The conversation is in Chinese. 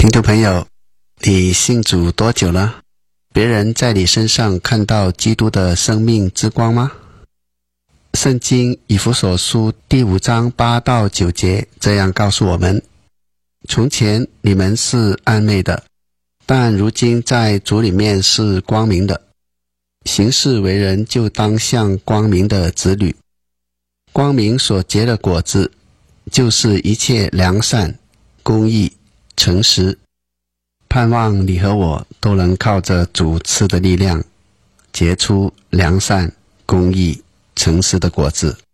听众朋友，你信主多久了？别人在你身上看到基督的生命之光吗？圣经以弗所书第5章8到9节这样告诉我们：从前你们是暗昧的，但如今在主里面是光明的。行事为人就当像光明的子女。光明所结的果子，就是一切良善、公义、诚实。盼望你和我都能靠着主赐的力量，结出良善、公义、诚实的果子。